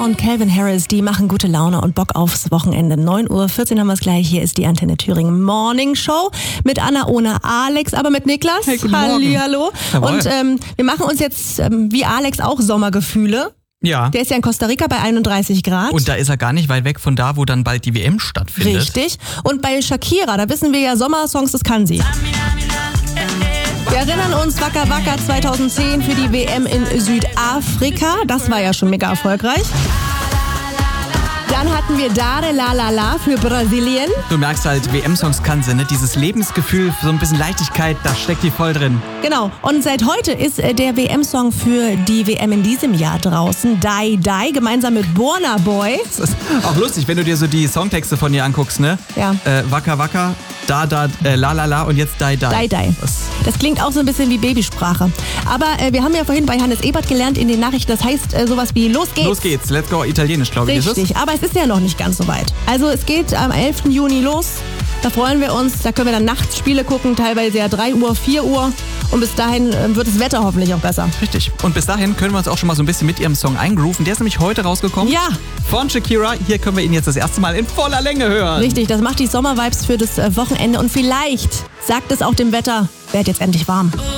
und Calvin Harris, die machen gute Laune und Bock aufs Wochenende. 9:14 Uhr haben wir es gleich. Hier ist die Antenne Thüringen Morning Show mit Anna ohne Alex, aber mit Niklas. Hey, guten Morgen. Hallihallo. Und wir machen uns jetzt wie Alex auch Sommergefühle. Ja. Der ist ja in Costa Rica bei 31 Grad. Und da ist er gar nicht weit weg von da, wo dann bald die WM stattfindet. Richtig. Und bei Shakira, da wissen wir ja, Sommersongs, das kann sie. Wir erinnern uns, Waka Waka 2010 für die WM in Südafrika. Das war ja schon mega erfolgreich. Dann hatten wir Dare La La La für Brasilien. Du merkst halt, WM-Songs kann sie, ne? Dieses Lebensgefühl, so ein bisschen Leichtigkeit, da steckt die voll drin. Genau. Und seit heute ist der WM-Song für die WM in diesem Jahr draußen. Die Die, gemeinsam mit Burna Boy. Das ist auch lustig, wenn du dir so die Songtexte von ihr anguckst, ne? Ja. Waka Waka, La La La und jetzt Die Die. Die Die. Das klingt auch so ein bisschen wie Babysprache. Aber wir haben ja vorhin bei Hannes Ebert gelernt in den Nachrichten, das heißt sowas wie Los geht's. Los geht's, let's go, italienisch, glaube ich, ist es. Richtig, aber es ist ja noch nicht ganz so weit. Also es geht am 11. Juni los. Da freuen wir uns. Da können wir dann nachts Spiele gucken, teilweise ja 3 Uhr, 4 Uhr. Und bis dahin wird das Wetter hoffentlich auch besser. Richtig. Und bis dahin können wir uns auch schon mal so ein bisschen mit ihrem Song eingrooven. Der ist nämlich heute rausgekommen. Ja. Von Shakira. Hier können wir ihn jetzt das erste Mal in voller Länge hören. Richtig, das macht die Sommervibes für das Wochenende. Und vielleicht sagt es auch dem Wetter, wird jetzt endlich warm.